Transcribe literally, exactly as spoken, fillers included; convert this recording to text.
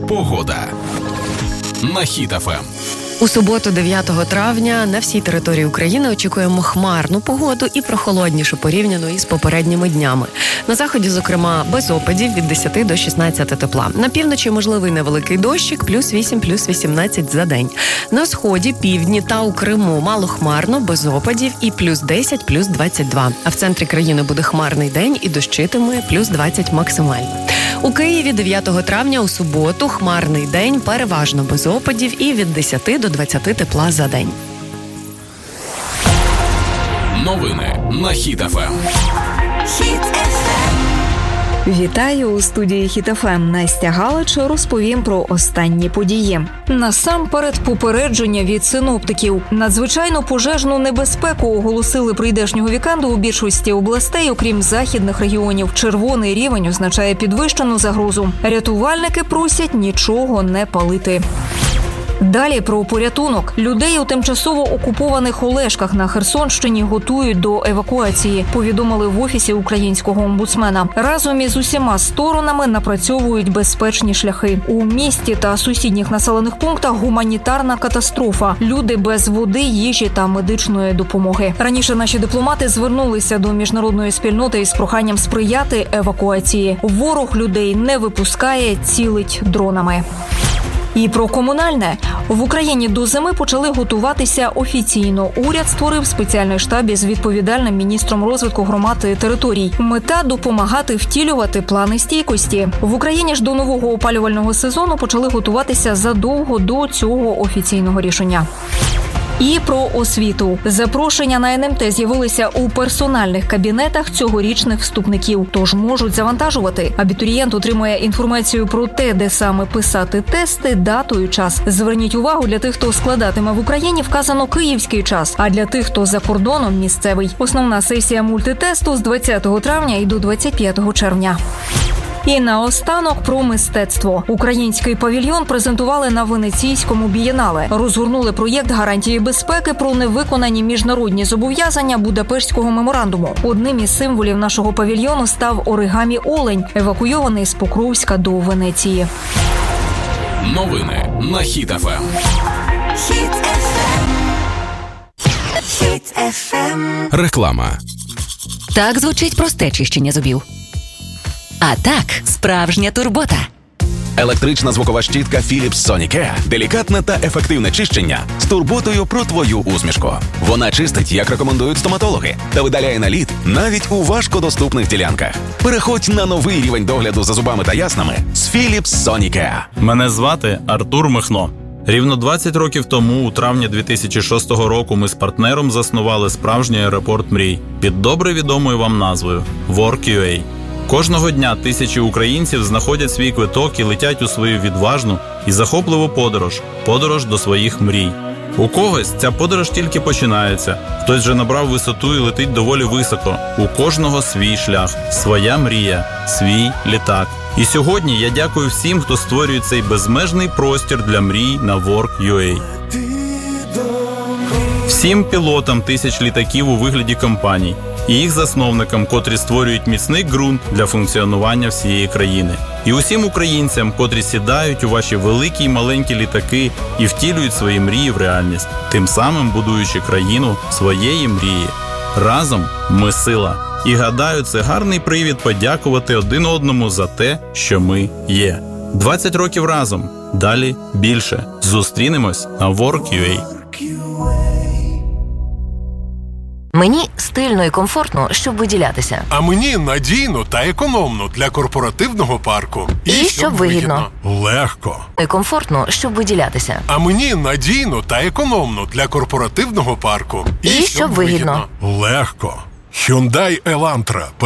Погода на Хіт еф ем. У суботу, дев'ятого травня, на всій території України очікуємо хмарну погоду і прохолоднішу порівняно із попередніми днями. На заході, зокрема, без опадів від десяти до шістнадцяти тепла. На півночі можливий невеликий дощик, плюс вісім, плюс вісімнадцять за день. На сході, півдні та у Криму малохмарно, без опадів і плюс десять, плюс двадцять два. А в центрі країни буде хмарний день і дощитиме плюс двадцять максимально. У Києві дев'ятого травня у суботу хмарний день, переважно без опадів і від десяти до двадцяти тепла за день. Новини на Хіт еф ем. Хіт еф ем. Вітаю, у студії Хіт еф ем. Настя Галич розповім про останні події. Насамперед попередження від синоптиків. Надзвичайну пожежну небезпеку оголосили прийдешнього вікенду у більшості областей, окрім західних регіонів. Червоний рівень означає підвищену загрозу. Рятувальники просять нічого не палити. Далі про порятунок. Людей у тимчасово окупованих Олешках на Херсонщині готують до евакуації, повідомили в Офісі українського омбудсмена. Разом із усіма сторонами напрацьовують безпечні шляхи. У місті та сусідніх населених пунктах гуманітарна катастрофа. Люди без води, їжі та медичної допомоги. Раніше наші дипломати звернулися до міжнародної спільноти із проханням сприяти евакуації. Ворог людей не випускає, цілить дронами. І про комунальне. В Україні до зими почали готуватися офіційно. Уряд створив спеціальний штаб із відповідальним міністром розвитку громад і територій. Мета – допомагати втілювати плани стійкості. В Україні ж до нового опалювального сезону почали готуватися задовго до цього офіційного рішення. І про освіту. Запрошення на ен ем те з'явилися у персональних кабінетах цьогорічних вступників, тож можуть завантажувати. Абітурієнт отримує інформацію про те, де саме писати тести, дату і час. Зверніть увагу, для тих, хто складатиме в Україні, вказано київський час, а для тих, хто за кордоном – місцевий. Основна сесія мультитесту з двадцятого травня і до двадцять п'ятого червня. І наостанок про мистецтво. Український павільйон презентували на Венеційському бієнале. Розгорнули проєкт гарантії безпеки про невиконані міжнародні зобов'язання Будапештського меморандуму. Одним із символів нашого павільйону став оригамі-олень, евакуйований з Покровська до Венеції. Новини на Хіт еф ем. Хіт еф ем. Хіт еф ем. Реклама. Так звучить просте чищення зубів. А так, справжня турбота. Електрична звукова щітка Philips Sonicare. Делікатне та ефективне чищення з турботою про твою усмішку. Вона чистить, як рекомендують стоматологи, та видаляє наліт навіть у важкодоступних ділянках. Переходь на новий рівень догляду за зубами та яснами з Philips Sonicare. Мене звати Артур Михно. Рівно двадцять років тому, у травні дві тисячі шостого року, ми з партнером заснували справжній аеропорт мрій під добре відомою вам назвою WorkUA. Кожного дня тисячі українців знаходять свій квиток і летять у свою відважну і захопливу подорож – подорож до своїх мрій. У когось ця подорож тільки починається, хтось вже набрав висоту і летить доволі високо. У кожного свій шлях, своя мрія, свій літак. І сьогодні я дякую всім, хто створює цей безмежний простір для мрій на WorkUA. Всім пілотам тисяч літаків у вигляді компаній і їх засновникам, котрі створюють міцний ґрунт для функціонування всієї країни. І усім українцям, котрі сідають у ваші великі й маленькі літаки і втілюють свої мрії в реальність, тим самим будуючи країну своєї мрії. Разом ми сила. І гадаю, це гарний привід подякувати один одному за те, що ми є. двадцять років разом. Далі більше. Зустрінемось на WorkUA. Мені стильно і комфортно, щоб виділятися. А мені надійно та економно для корпоративного парку. І, і щоб, щоб вигідно. Легко. І комфортно, щоб виділятися. А мені надійно та економно для корпоративного парку. І, і щоб, щоб вигідно. Легко. Hyundai Elantra.